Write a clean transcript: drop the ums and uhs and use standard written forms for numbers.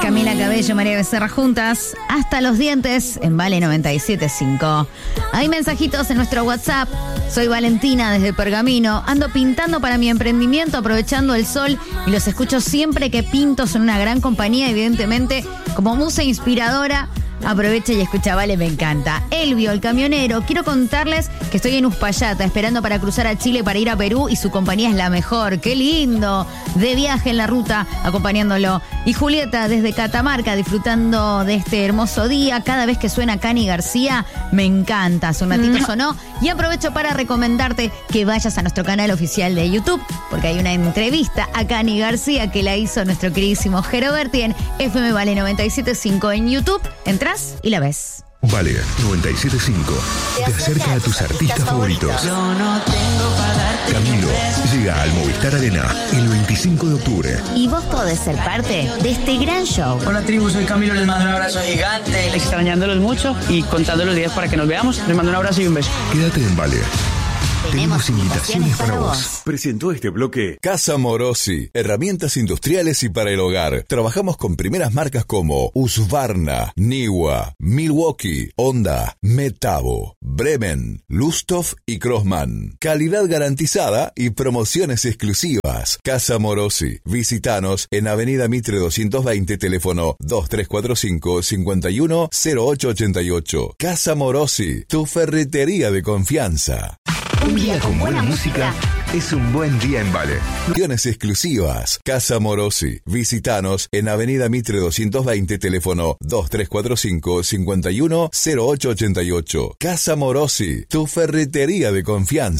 Camila Cabello, María Becerra juntas hasta los dientes en Vale 97.5. Hay mensajitos en nuestro WhatsApp. Soy Valentina desde Pergamino. Ando pintando para mi emprendimiento aprovechando el sol y los escucho siempre que pinto. Son una gran compañía, evidentemente, como musa inspiradora. Aprovecha y escucha, Vale, me encanta. Elvio, el camionero, quiero contarles que estoy en Uspallata esperando para cruzar a Chile para ir a Perú y su compañía es la mejor. ¡Qué lindo! De viaje en la ruta, acompañándolo. Y Julieta, desde Catamarca, disfrutando de este hermoso día. Cada vez que suena Cani García, me encanta. Hace un ratito sonó. Y aprovecho para recomendarte que vayas a nuestro canal oficial de YouTube, porque hay una entrevista a Cani García que la hizo nuestro queridísimo Jero Berti en FM Vale 97.5 en YouTube. Entras y la ves. Vale 97.5 te acerca a tus artistas favoritos. Camilo llega al Movistar Arena el 25 de octubre. Y vos podés ser parte de este gran show. Hola tribu, soy Camilo, les mando un abrazo gigante. Extrañándolos mucho y contando los días para que nos veamos. Les mando un abrazo y un beso. Quédate en Vale. Tenemos invitaciones para vos. Presentó este bloque Casa Morosi, herramientas industriales y para el hogar. Trabajamos con primeras marcas como Husqvarna, Niwa, Milwaukee, Honda, Metabo, Bremen, Lustoff y Crossman. Calidad garantizada y promociones exclusivas. Casa Morosi. Visítanos en Avenida Mitre 220, teléfono 2345 510888. Casa Morosi, tu ferretería de confianza. Un día con buena música es un buen día en Vale. Promociones exclusivas. Casa Morosi. Visítanos en Avenida Mitre 220, teléfono 2345 510888. Casa Morosi, tu ferretería de confianza.